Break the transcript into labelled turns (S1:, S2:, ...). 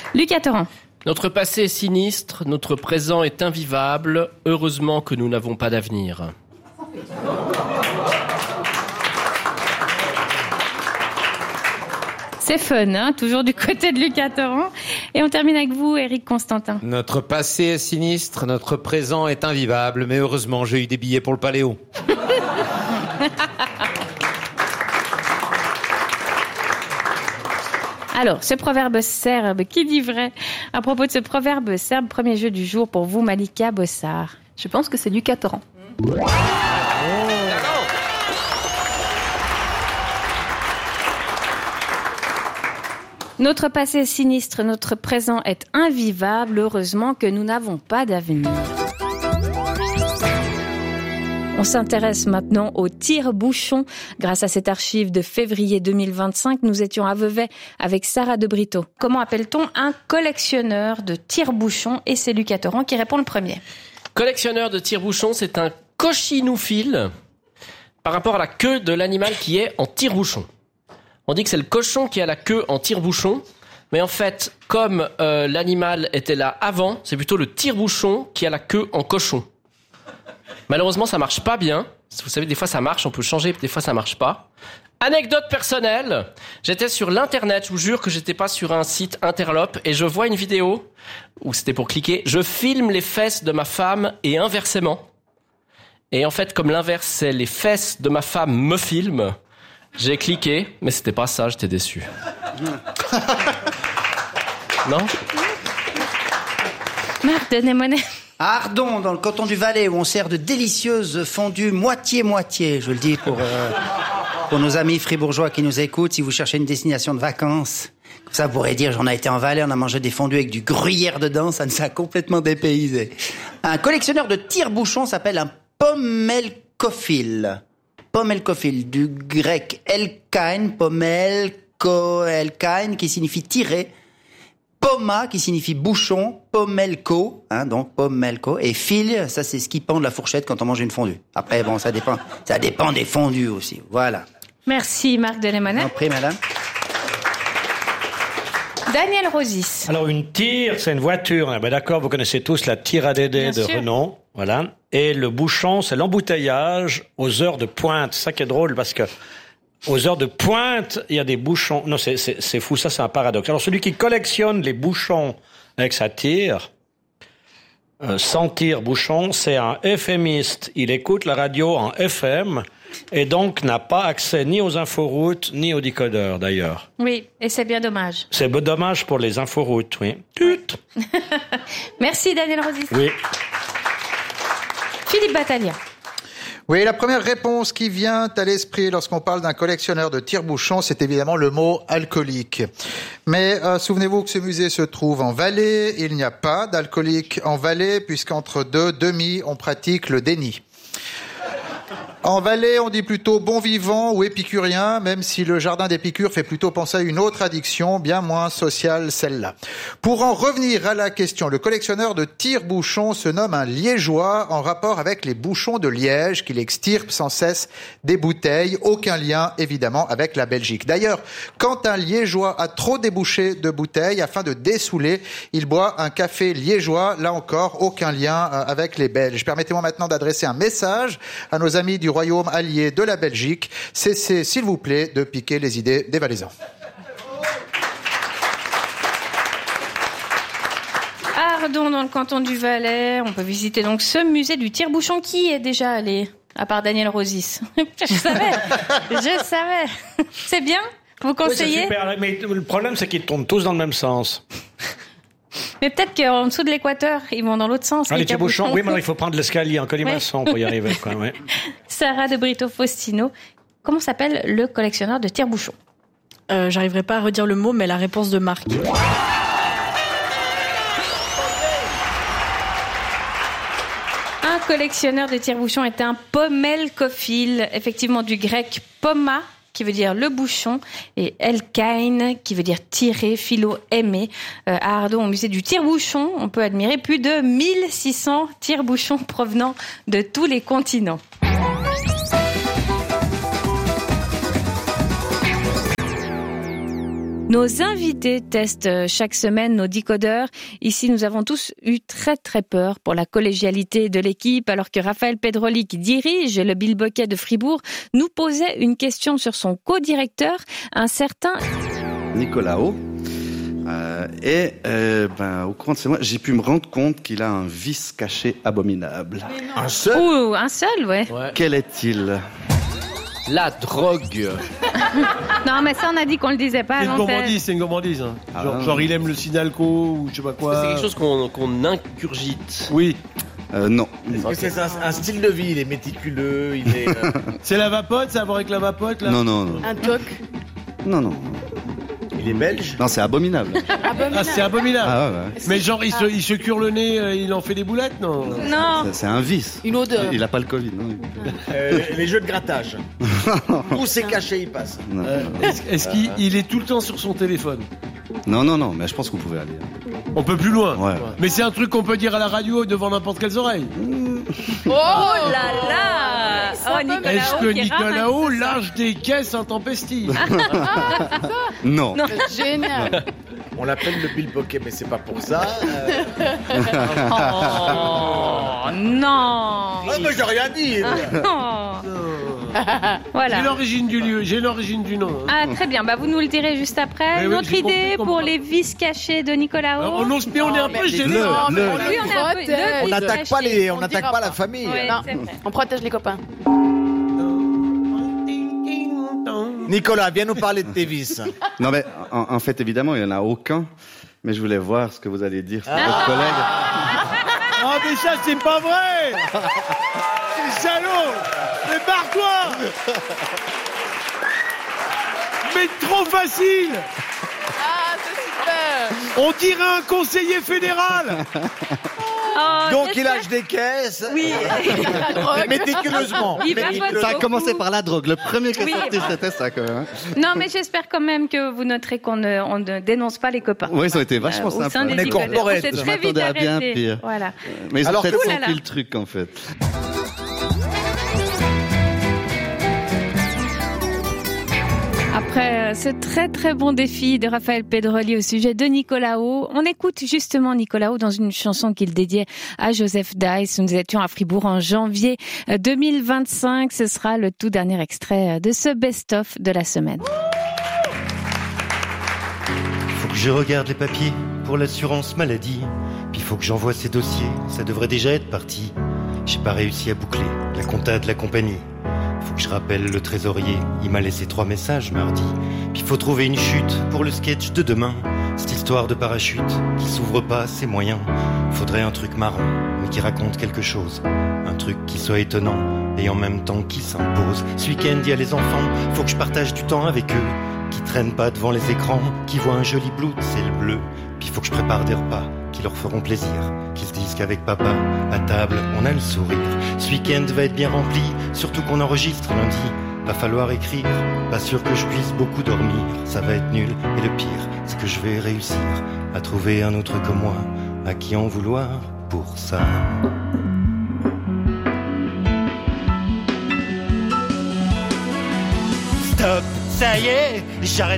S1: Lucas Torrent.
S2: Notre passé est sinistre, notre présent est invivable. Heureusement que nous n'avons pas d'avenir.
S1: C'est fun, hein, toujours du côté de Lucas Torrent. Et on termine avec vous, Éric Constantin.
S3: Notre passé est sinistre, notre présent est invivable, mais heureusement, j'ai eu des billets pour le Paléo.
S1: Alors, ce proverbe serbe, qui dit vrai? À propos de ce proverbe serbe, premier jeu du jour pour vous, Malika Bossard.
S4: Je pense que c'est Lucas Torrent.
S1: Notre passé est sinistre, notre présent est invivable. Heureusement que nous n'avons pas d'avenir. On s'intéresse maintenant au tire-bouchon. Grâce à cette archive de février 2025, nous étions à Vevey avec Sarah de Brito. Comment appelle-t-on un collectionneur de tire-bouchons? Et c'est Lucas Torrent qui répond le premier.
S2: Collectionneur de tire-bouchon, c'est un cochinophile par rapport à la queue de l'animal qui est en tire-bouchon. On dit que c'est le cochon qui a la queue en tire-bouchon, mais en fait, comme l'animal était là avant, c'est plutôt le tire-bouchon qui a la queue en cochon. Malheureusement, ça marche pas bien. Vous savez, des fois ça marche, on peut changer, des fois ça marche pas. Anecdote personnelle, j'étais sur l'internet, je vous jure que j'étais pas sur un site interlope, et je vois une vidéo, où c'était pour cliquer, je filme les fesses de ma femme et inversement. Et en fait, comme l'inverse, c'est les fesses de ma femme me filment, j'ai cliqué, mais c'était pas ça, j'étais déçu. Non?
S1: Marc de Némonet.
S5: À Ardon, dans le canton du Valais, où on sert de délicieuses fondues moitié-moitié. Je le dis pour nos amis fribourgeois qui nous écoutent, si vous cherchez une destination de vacances. Comme ça, vous pourrez dire, j'en ai été en Valais, on a mangé des fondues avec du gruyère dedans, ça nous a complètement dépaysé. Un collectionneur de tire-bouchons s'appelle un pommelkophile. Pommelkophile, du grec elkain, elkain, qui signifie tirer. Poma, qui signifie bouchon, pommelko, donc pommelko, et fil, ça c'est ce qui pend de la fourchette quand on mange une fondue. Après, bon, ça dépend des fondues aussi, voilà.
S1: Merci Marc de Lémonet.
S5: En prie, madame.
S1: Daniel Rosis.
S6: Alors, une tire, c'est une voiture, ben d'accord, vous connaissez tous la tire ADD de Renault, voilà. Et le bouchon, c'est l'embouteillage aux heures de pointe. C'est ça qui est drôle, parce que aux heures de pointe, il y a des bouchons. Non, c'est fou, ça c'est un paradoxe. Alors celui qui collectionne les bouchons avec sa tire, sans tire-bouchon, c'est un FMiste. Il écoute la radio en FM et donc n'a pas accès ni aux inforoutes ni aux décodeurs d'ailleurs.
S1: Oui, et c'est bien dommage.
S6: C'est dommage pour les inforoutes, oui. Tut.
S1: Merci Daniel Rosis.
S6: Oui.
S1: Philippe Battaglia.
S7: Oui, la première réponse qui vient à l'esprit lorsqu'on parle d'un collectionneur de tire-bouchons, c'est évidemment le mot alcoolique. Mais souvenez-vous que ce musée se trouve en Valais. Il n'y a pas d'alcoolique en Valais, puisqu'entre deux demi, on pratique le déni. En Valais, on dit plutôt bon vivant ou épicurien, même si le jardin d'Épicure fait plutôt penser à une autre addiction, bien moins sociale, celle-là. Pour en revenir à la question, le collectionneur de tire-bouchons se nomme un liégeois en rapport avec les bouchons de liège qu'il extirpe sans cesse des bouteilles. Aucun lien, évidemment, avec la Belgique. D'ailleurs, quand un liégeois a trop débouché de bouteilles, afin de dessouler, il boit un café liégeois. Là encore, aucun lien avec les Belges. Permettez-moi maintenant d'adresser un message à nos amis du royaume allié de la Belgique. Cessez, s'il vous plaît, de piquer les idées des Valaisans.
S1: Ardon, dans le canton du Valais, on peut visiter donc ce musée du tire-bouchon. Qui est déjà allé, à part Daniel Rosis? Je savais. C'est bien? Vous conseillez?
S6: Oui, c'est super, mais le problème, c'est qu'ils tournent tous dans le même sens.
S1: Mais peut-être qu'en dessous de l'équateur, ils vont dans l'autre sens.
S6: Les tire-bouchons, oui, mais il faut prendre l'escalier en colimaçon pour y arriver, quoi, ouais.
S1: Sarah de Brito Faustino, comment s'appelle le collectionneur de tire-bouchons?
S4: J'arriverai pas à redire le mot, mais la réponse de Marc.
S1: Un collectionneur de tire-bouchons est un pommelkophile, effectivement du grec poma, qui veut dire le bouchon, et elkain, qui veut dire tirer, philo, aimer. À Ardon, au musée du tire-bouchon, on peut admirer plus de 1600 tire-bouchons provenant de tous les continents. Nos invités testent chaque semaine nos décodeurs. Ici, nous avons tous eu très très peur pour la collégialité de l'équipe, alors que Raphaël Pedroli, qui dirige le Bilboquet de Fribourg, nous posait une question sur son co-directeur, un certain
S8: Nicolas O. Au courant de ces mois, j'ai pu me rendre compte qu'il a un vice caché abominable.
S7: Un seul ?
S1: Un seul, ouais.
S8: Quel est-il ?
S2: La drogue.
S1: Non, mais ça, on a dit qu'on le disait pas à l'antenne.
S9: C'est une gourmandise. Hein. Genre, il aime le Sinalco ou je sais pas quoi.
S2: C'est quelque chose qu'on ingurgite.
S9: Oui.
S8: Non.
S10: C'est un style de vie, il est méticuleux, il est...
S9: C'est la vapote, ça a à voir avec la vapote, là ?
S8: Non.
S4: Un toc.
S8: Non.
S10: Il est belge ?
S8: Non, c'est abominable.
S9: Ah, c'est abominable.
S8: Ah ouais.
S9: Mais genre, il se cure le nez, il en fait des boulettes, non ?
S1: Non.
S8: C'est un vice.
S4: Une odeur.
S8: Il a pas le Covid, non.
S10: Les jeux de grattage. Où c'est caché, il passe.
S8: Non.
S9: Est-ce qu'il est tout le temps sur son téléphone ?
S8: Non, mais je pense que vous pouvez aller.
S9: On peut plus loin.
S8: Ouais.
S9: Mais c'est un truc qu'on peut dire à la radio devant n'importe quelles oreilles.
S1: Oh là là.
S9: Est-ce que Nicolas O lâche des caisses intempestives ?
S8: Non.
S4: Génial.
S10: On l'appelle le Bilboquet, mais c'est pas pour ça.
S1: Oh non.
S10: Mais j'ai rien dit.
S1: Voilà.
S9: J'ai l'origine du lieu, j'ai l'origine du nom.
S1: Ah, très bien. Vous nous le direz juste après.
S9: Mais oui,
S1: Notre
S9: j'ai compris
S1: idée
S9: comment.
S1: pour les vices cachés de Nicolas O.
S9: On est un peu gênés.
S10: On n'attaque pas la famille.
S1: Ouais,
S4: Non.
S1: c'est vrai.
S4: On protège les copains.
S10: Nicolas, viens nous parler de tes vices.
S8: Non, mais en fait, évidemment, il n'y en a aucun. Mais je voulais voir ce que vous allez dire sur votre collègue.
S9: Oh, mais ça, c'est pas vrai. C'est salaud. Mais barre-toi. Mais trop facile.
S4: Ah, c'est super.
S9: On dirait un conseiller fédéral.
S1: Oh,
S10: Donc il lâche des caisses.
S1: Oui.
S10: Méticuleusement.
S8: Ça a commencé par la drogue. Le premier qui est sorti, c'était ça, quand même.
S1: Non, mais j'espère quand même que vous noterez qu'on ne dénonce pas les copains.
S8: Oui, ils ont été vachement
S1: Au sein
S8: sympas.
S1: des
S10: On est
S1: décodeurs.
S10: corporate.
S1: On s'est
S8: Je
S1: très vite
S8: m'attendais à bien
S1: arrêté.
S8: pire.
S1: Voilà.
S8: Mais ils ont peut-être
S1: Oulala.
S8: compris le truc, en fait.
S1: Après ce très très bon défi de Raphaël Pedroli au sujet de Nicolas O, on écoute justement Nicolas O dans une chanson qu'il dédiait à Joseph Dice. Nous étions à Fribourg en janvier 2025. Ce sera le tout dernier extrait de ce best-of de la semaine.
S11: Faut que je regarde les papiers pour l'assurance maladie. Puis faut que j'envoie ces dossiers, ça devrait déjà être parti. J'ai pas réussi à boucler la compta de la compagnie. Faut que je rappelle le trésorier, il m'a laissé 3 messages mardi. Puis faut trouver une chute pour le sketch de demain. Cette histoire de parachute qui s'ouvre pas, c'est moyen. Faudrait un truc marrant, mais qui raconte quelque chose. Un truc qui soit étonnant et en même temps qui s'impose. Ce week-end, il y a les enfants, faut que je partage du temps avec eux. Qui traînent pas devant les écrans, qui voient un joli bleu, c'est le bleu. Puis faut que je prépare des repas qui leur feront plaisir, qui se disent qu'avec papa, à table, on a le sourire. Ce week-end va être bien rempli, surtout qu'on enregistre lundi. Va falloir écrire, pas sûr que je puisse beaucoup dormir. Ça va être nul, et le pire, c'est que je vais réussir à trouver un autre comme moi, à qui en vouloir pour ça. Stop, ça y est, j'arrête.